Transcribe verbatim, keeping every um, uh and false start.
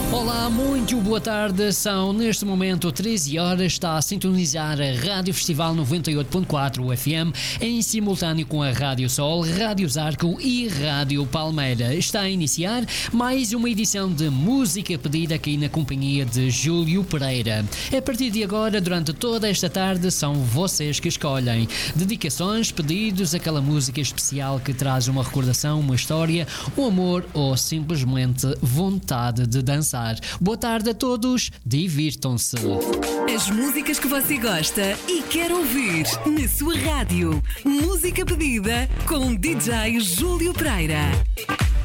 Olá, muito boa tarde. São neste momento treze horas. Está a sintonizar a Rádio Festival noventa e oito ponto quatro F M em simultâneo com a Rádio Sol, Rádio Zarco e Rádio Palmeira. Está a iniciar mais uma edição de Música Pedida aqui na companhia de Júlio Pereira. A partir de agora, durante toda esta tarde, são vocês que escolhem dedicações, pedidos, aquela música especial que traz uma recordação, uma história, um amor ou simplesmente vontade de dançar. Boa tarde a todos, divirtam-se. As músicas que você gosta e quer ouvir na sua rádio. Música Pedida com D J Júlio Pereira.